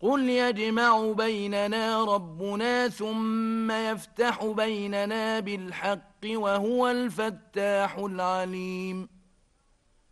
قل يجمع بيننا ربنا ثم يفتح بيننا بالحق وهو الفتاح العليم